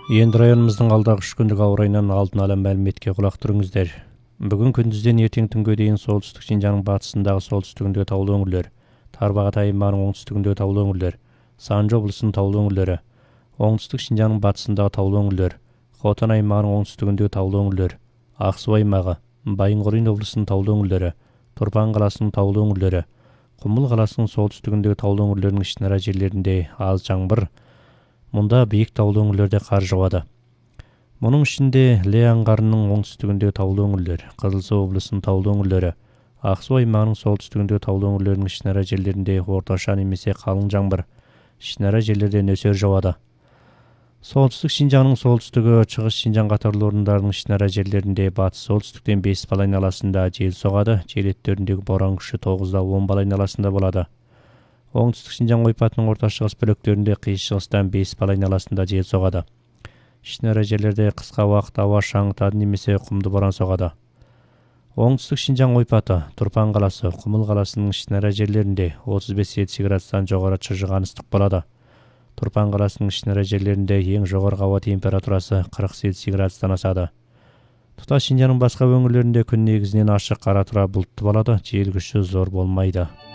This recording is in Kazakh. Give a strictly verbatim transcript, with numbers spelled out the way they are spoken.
Енді районымыздың алдағы үш күндік ауа райынан алдын ала мәліметке құлақ түріңіздер. Бүгін күндізден ертең түнге дейін солтүстік Шинжаңның батысындағы солтүстігінде таулы өңірлер, Тарбағатай аймағының оңтүстігінде таулы өңірлер, Санжы облысының таулы өңірлері, оңтүстік Шинжаңның батысындағы таулы өңірлер, Хотан аймағының оңтүстігінде таулы өңірлер, Ақсу аймағы, Байынқорин облысының таулы өңірлері, Тұрпан қаласының таулы өңірлері, Құмыл қаласының солтүстігіндегі таулы өңірлерінің ішінара жерлерінде аз жаңбыр, мұнда биік таулы өңірлерде қар жауады. Мұның ішінде Іле аңғарының оңтүстігіндегі таулы өңірлер, Қызылсу облысының таулы өңірлері, Ақсу аймағының солтүстігіндегі таулы өңірлерінің ішінара жерлерінде орташа немесе қалың жаңбыр, ішінара жерлерде нөсер жауады. Солтүстік Шинжаңның солтүстігі, Шығыс Шинжаң қатарлы орындарының ішінара жерлерінде батыс солтүстіктен бес бал айналасында жел соғады, жел еттеріндегі боран күші тоғыздан он бал айналасында болады. Оңтүстік Шинжаң ойпатының орта шығыс бөліктерінде қиыс шығыстан бес бал айналасында жел соғады. Ішінара жерлерде қысқа уақыт ауа шаңытады немесе құмды боран соғады. Оңтүстік Шинжаң ойпаты, Тұрпан қаласы, Құмыл қаласының ішінара жерлерінде отыз бес Цельсий градустан жоғары шыжыған ыстық болады. Тұрпан қаласының ішінара жерлерінде ең жоғарғы ауа температурасы қырық Цельсий градустан асады. Тұтас Шинжаңның басқа өңірлерінде күн негізінен ашық, ара тұра бұлтты болады, жел күші зор болмайды.